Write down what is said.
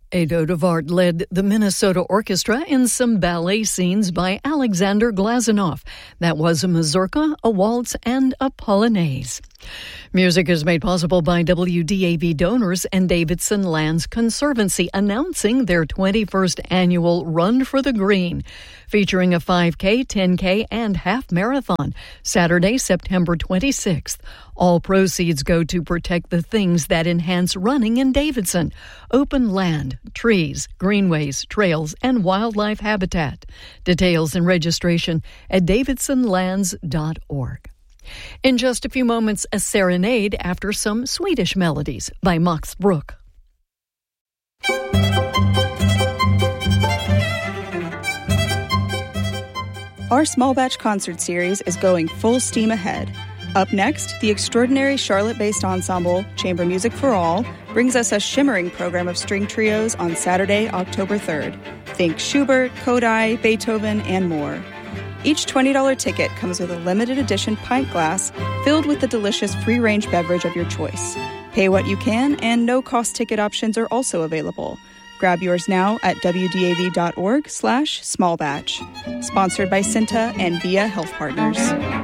Edo Devard led the Minnesota Orchestra in some ballet scenes by Alexander Glazunov. That was a mazurka, a waltz, and a polonaise. Music is made possible by WDAV donors and Davidson Lands Conservancy, announcing their 21st annual Run for the Green, featuring a 5K, 10K, and half marathon, Saturday, September 26th. All proceeds go to protect the things that enhance running in Davidson: open land, trees, greenways, trails, and wildlife habitat. Details and registration at davidsonlands.org. In just a few moments, a serenade after some Swedish melodies by Max Bruch. Our small batch concert series is going full steam ahead. Up next, the extraordinary Charlotte-based ensemble, Chamber Music for All, brings us a shimmering program of string trios on Saturday, October 3rd. Think Schubert, Kodály, Beethoven, and more. Each $20 ticket comes with a limited edition pint glass filled with the delicious free-range beverage of your choice. Pay what you can, and no-cost ticket options are also available. Grab yours now at wdav.org/smallbatch. Sponsored by Cinta and Via Health Partners.